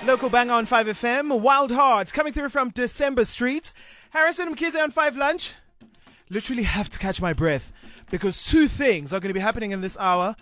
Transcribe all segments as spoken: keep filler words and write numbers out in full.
local banger on five F M. Wild Heart coming through from December Street. Harrison Mkhize on five Lunch. Literally have to catch my breath because two things are going to be happening in this hour.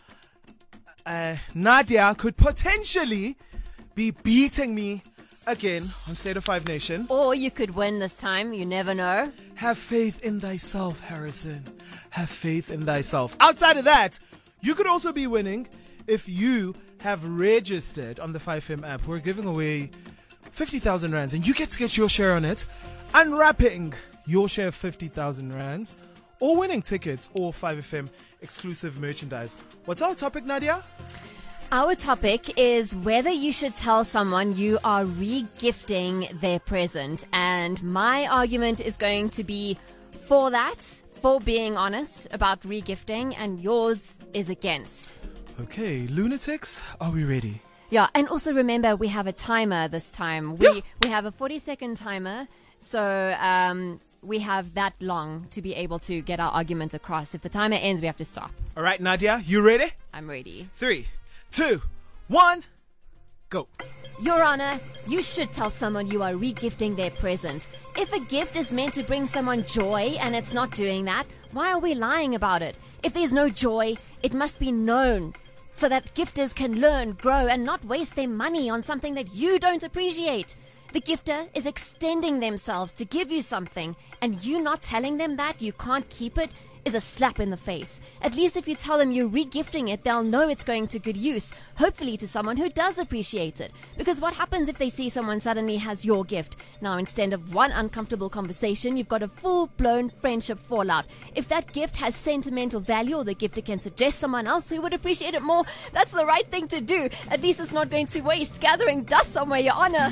Uh, Nadia could potentially be beating me again on State of Five Nation. Or you could win this time. You never know. Have faith in thyself, Harrison. Have faith in thyself. Outside of that, you could also be winning if you have registered on the five F M app. We're giving away fifty thousand rands and you get to get your share on it. Unwrapping your share of fifty thousand rands or winning tickets or five F M exclusive merchandise. What's our topic, Nadia? Our topic is whether you should tell someone you are re-gifting their present. And my argument is going to be for that, for being honest about re-gifting, and yours is against. Okay, lunatics, are we ready? Yeah, and also remember we have a timer this time. We Yeah. we have a forty second timer, so um, we have that long to be able to get our argument across. If the timer ends, we have to stop. All right, Nadia, you ready? I'm ready. Three, two, one, go. Your Honor, you should tell someone you are re-gifting their present. If a gift is meant to bring someone joy and it's not doing that, why are we lying about it? If there's no joy, it must be known so that gifters can learn, grow, and not waste their money on something that you don't appreciate. The gifter is extending themselves to give you something, and you not telling them that you can't keep it is a slap in the face. At least if you tell them you're re-gifting it, they'll know it's going to good use, hopefully to someone who does appreciate it. Because what happens if they see someone suddenly has your gift? Now, instead of one uncomfortable conversation, you've got a full-blown friendship fallout. If that gift has sentimental value, or the gifter can suggest someone else who would appreciate it more, that's the right thing to do. At least it's not going to waste gathering dust somewhere, Your Honor.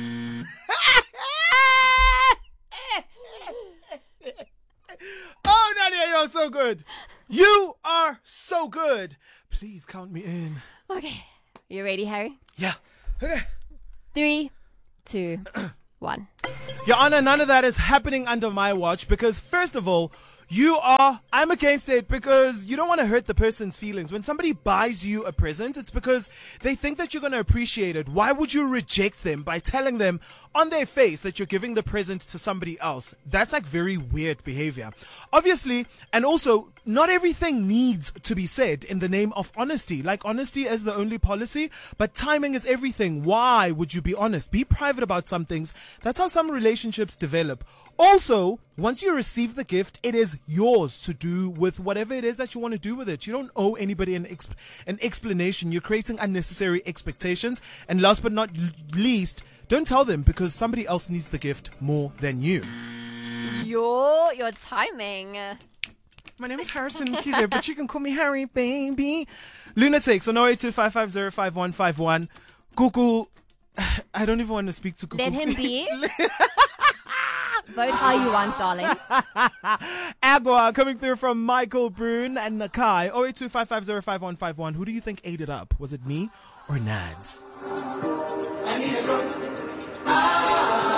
Oh, Nadia, you're so good. You are so good. Please count me in. Okay. You ready, Harry? Yeah. Okay. Three, two, one. Your Honor, none of that is happening under my watch because, first of all, you are, I'm against it because you don't want to hurt the person's feelings. When somebody buys you a present, it's because they think that you're going to appreciate it. Why would you reject them by telling them on their face that you're giving the present to somebody else? That's like very weird behavior. Obviously, and also, not everything needs to be said in the name of honesty. Like honesty is the only policy, but timing is everything. Why would you be honest? Be private about some things. That's how some relationships develop. Also, once you receive the gift, it is yours to do with whatever it is that you want to do with it. You don't owe anybody an, exp- an explanation. You're creating unnecessary expectations. And last but not least, don't tell them because somebody else needs the gift more than you. Your, your timing. My name is Harrison Mkhize, but you can call me Harry, baby. Lunatics on zero eight two five five zero five one five one. Google, I don't even want to speak to Google. Let him be. Vote how you want, darling. Agua coming through from Michael Brune and Nakai. zero eight two five five zero five one five one. Who do you think ate it up? Was it me or Nads? I need a drum. Ah.